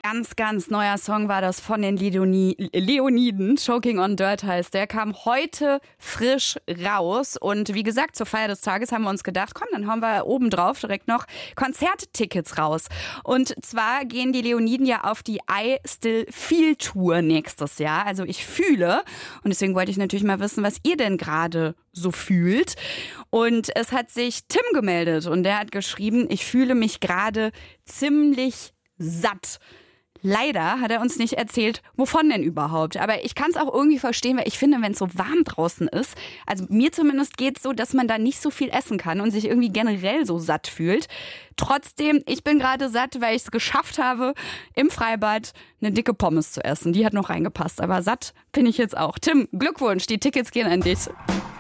Ganz, ganz neuer Song war das von den Leoniden. Choking on Dirt heißt der. Kam heute frisch raus. Und wie gesagt, zur Feier des Tages haben wir uns gedacht, komm, dann hauen wir obendrauf direkt noch Konzerttickets raus. Und zwar gehen die Leoniden ja auf die I Still Feel Tour nächstes Jahr. Also ich fühle. Und deswegen wollte ich natürlich mal wissen, was ihr denn gerade so fühlt. Und es hat sich Tim gemeldet und der hat geschrieben, ich fühle mich gerade ziemlich satt. Leider hat er uns nicht erzählt, wovon denn überhaupt. Aber ich kann es auch irgendwie verstehen, weil ich finde, wenn es so warm draußen ist, also mir zumindest geht es so, dass man da nicht so viel essen kann und sich irgendwie generell so satt fühlt. Trotzdem, ich bin gerade satt, weil ich es geschafft habe, im Freibad eine dicke Pommes zu essen. Die hat noch reingepasst, aber satt bin ich jetzt auch. Tim, Glückwunsch, die Tickets gehen an dich.